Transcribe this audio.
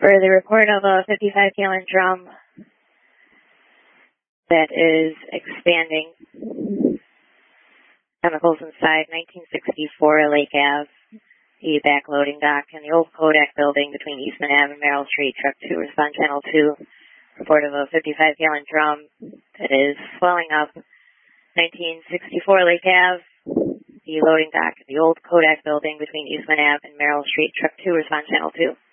For the report of a 55-gallon drum that is expanding, chemicals inside 1964 Lake Ave, the back loading dock in the old Kodak building between Eastman Ave and Merrill Street, Truck 2, respond channel 2. Report of a 55-gallon drum that is swelling up 1964 Lake Ave, the loading dock in the old Kodak building between Eastman Ave and Merrill Street, Truck 2, respond channel 2.